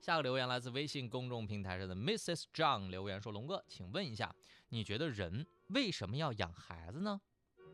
下个留言来自微信公众平台上的 Mrs. John 留言说：龙哥，请问一下，你觉得人为什么要养孩子呢？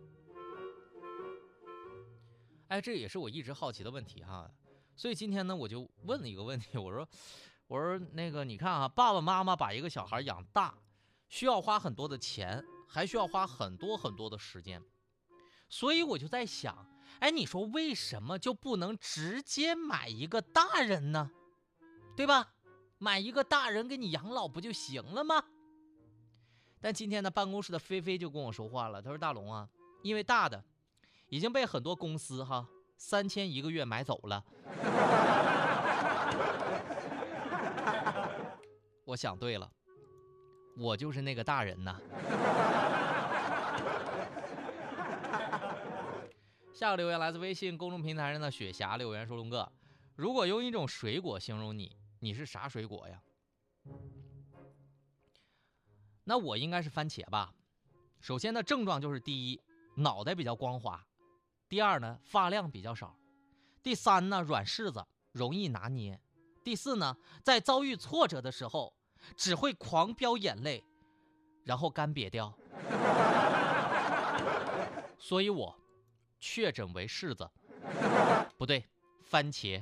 哎，这也是我一直好奇的问题哈。所以今天呢，我就问了一个问题，我说那个，你看啊，爸爸妈妈把一个小孩养大，需要花很多的钱，还需要花很多很多的时间。所以我就在想，哎，你说为什么就不能直接买一个大人呢？对吧？买一个大人给你养老不就行了吗？但今天呢，办公室的菲菲就跟我说话了，他说：大龙啊，因为大的已经被很多公司3000一个月买走了。我想对了，我就是那个大人呐。下个留言来自微信公众平台上的雪霞留言说：龙哥，如果用一种水果形容你，你是啥水果呀？那我应该是番茄吧。首先呢，症状就是第一，脑袋比较光滑；第二呢，发量比较少；第三呢，软柿子，容易拿捏；第四呢，在遭遇挫折的时候只会狂飙眼泪，然后干瘪掉。所以我确诊为柿子，不对，番茄。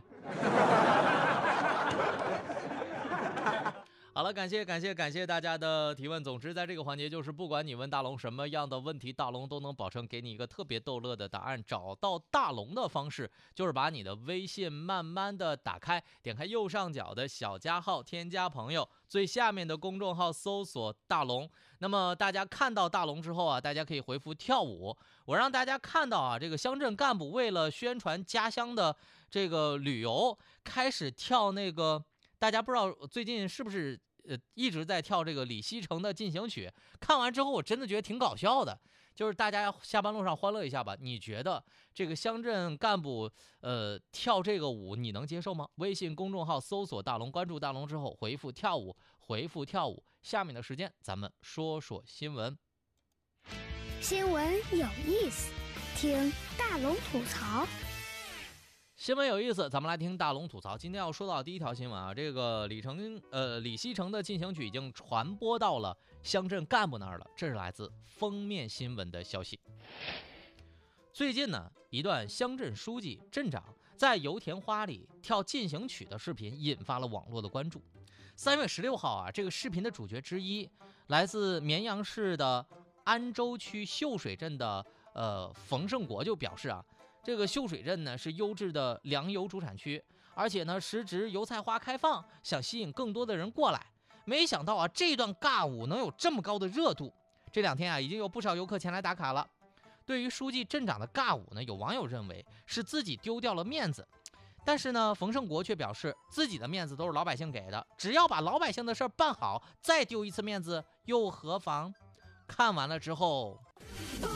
好了，感谢大家的提问。总之，在这个环节，就是不管你问大龙什么样的问题，大龙都能保证给你一个特别逗乐的答案。找到大龙的方式，就是把你的微信慢慢的打开，点开右上角的小加号，添加朋友，最下面的公众号搜索大龙。那么大家看到大龙之后啊，大家可以回复跳舞。我让大家看到啊，这个乡镇干部为了宣传家乡的这个旅游，开始跳那个，大家不知道最近是不是一直在跳这个李西城的进行曲。看完之后我真的觉得挺搞笑的，就是大家下班路上欢乐一下吧。你觉得这个乡镇干部跳这个舞你能接受吗？微信公众号搜索大龙，关注大龙之后回复跳舞，下面的时间咱们说说新闻。 新闻有意思，听大龙吐槽。 新闻有意思，咱们来听大龙吐槽。今天要说到第一条新闻啊，这个李西城的进行曲已经传播到了乡镇干部那儿了。这是来自封面新闻的消息。最近呢，一段乡镇书记、镇长在油田花里跳进行曲的视频引发了网络的关注。3月16号啊，这个视频的主角之一来自绵阳市的安州区秀水镇的冯胜国就表示啊，这个秀水镇呢是优质的粮油主产区，而且呢时值油菜花开放，想吸引更多的人过来。没想到啊，这段尬舞能有这么高的热度。这2天啊，已经有不少游客前来打卡了。对于书记镇长的尬舞呢，有网友认为是自己丢掉了面子，但是呢，冯胜国却表示自己的面子都是老百姓给的，只要把老百姓的事儿办好，再丢一次面子又何妨？看完了之后。